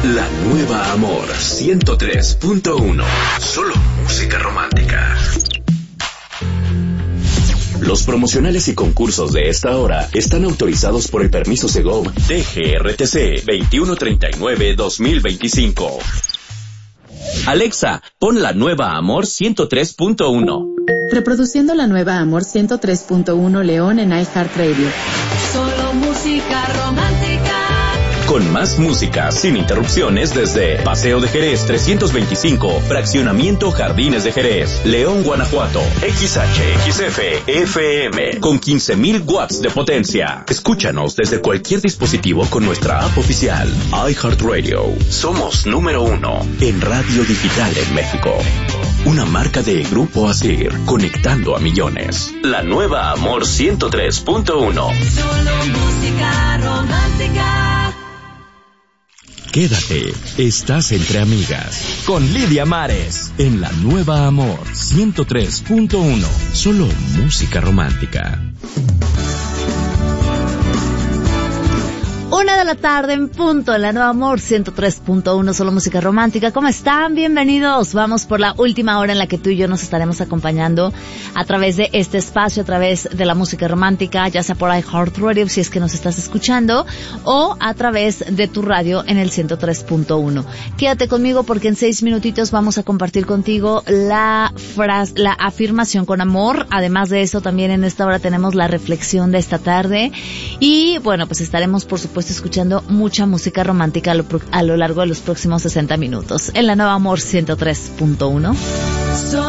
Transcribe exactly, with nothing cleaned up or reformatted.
La nueva Amor ciento tres punto uno. Solo música romántica. Los promocionales y concursos de esta hora están autorizados por el permiso Segov D G R T C veintiuno treinta y nueve guión dos mil veinticinco. Alexa, pon la nueva Amor ciento tres punto uno. Reproduciendo la nueva Amor ciento tres punto uno León en iHeartRadio. Solo música romántica. Con más música, sin interrupciones, desde Paseo de Jerez trescientos veinticinco, Fraccionamiento Jardines de Jerez, León, Guanajuato. X H X F F M, con quince mil watts de potencia. Escúchanos desde cualquier dispositivo con nuestra app oficial, iHeartRadio. Somos número uno en radio digital en México. Una marca de Grupo Asir, conectando a millones. La nueva Amor ciento tres punto uno. Solo música romántica. Quédate, estás entre amigas. Con Lidia Mares, en la nueva Amor ciento tres punto uno. Solo música romántica. Una de la tarde en punto, en la nueva Amor ciento tres punto uno, solo música romántica. ¿Cómo están? Bienvenidos. Vamos por la última hora en la que tú y yo nos estaremos acompañando a través de este espacio, a través de la música romántica, ya sea por iHeartRadio, si es que nos estás escuchando, o a través de tu radio en el ciento tres punto uno. Quédate conmigo porque en seis minutitos vamos a compartir contigo la frase, la afirmación con amor. Además de eso, también en esta hora tenemos la reflexión de esta tarde. Y bueno, pues estaremos por supuesto escuchando mucha música romántica a lo, a lo largo de los próximos sesenta minutos en la nueva Amor ciento tres punto uno.